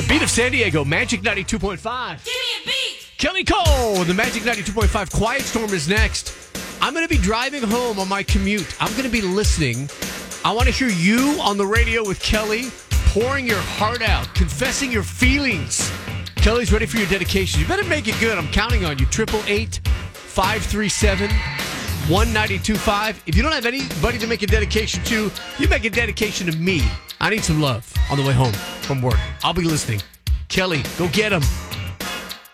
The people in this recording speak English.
beat of San Diego, Magic 92.5. Give me a beat. Kelly Cole, the Magic 92.5 Quiet Storm is next. I'm going to be driving home on my commute. I'm going to be listening. I want to hear you on the radio with Kelly, pouring your heart out, confessing your feelings. Kelly's ready for your dedication. You better make it good. I'm counting on you. 888-537-1925. If you don't have anybody to make a dedication to, you make a dedication to me. I need some love on the way home from work. I'll be listening. Kelly, go get him.